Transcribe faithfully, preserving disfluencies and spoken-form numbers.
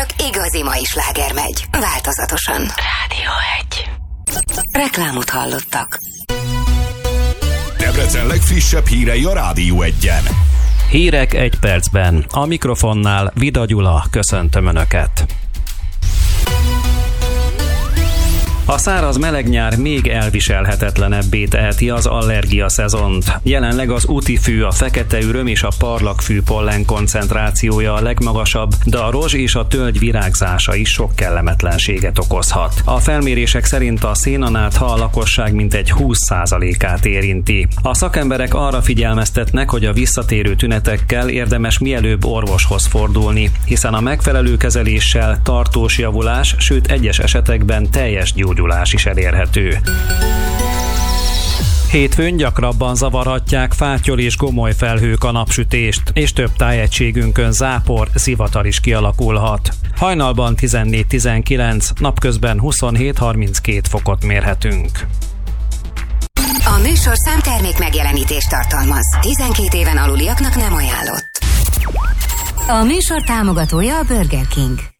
csak igazi mai sláger megy. Változatosan. Rádió egy. Reklámot hallottak. Debrecen legfrissebb hírei a Rádió egyen. Hírek egy percben. A mikrofonnál Vida Gyula, köszöntöm Önöket. A száraz meleg nyár még elviselhetetlenebbé teheti az allergia szezont. Jelenleg az útifű, a feketeüröm és a parlagfű pollen koncentrációja a legmagasabb, de a rozs és a tölgy virágzása is sok kellemetlenséget okozhat. A felmérések szerint a szénanátha a lakosság mintegy húsz százalékát érinti. A szakemberek arra figyelmeztetnek, hogy a visszatérő tünetekkel érdemes mielőbb orvoshoz fordulni, hiszen a megfelelő kezeléssel tartós javulás, sőt egyes esetekben teljes gyógyulás is elérhető. Hétfőn gyakrabban zavarhatják fátyol és gomoly felhők a napsütést, és több tájegységünkön zápor, zivatar is kialakulhat. Hajnalban tizennégy tizenkilenc, napközben huszonhét harminckét fokot mérhetünk. A műsor számtermék megjelenítést tartalmaz. tizenkét éven aluliaknak nem ajánlott. A műsor támogatója a Burger King.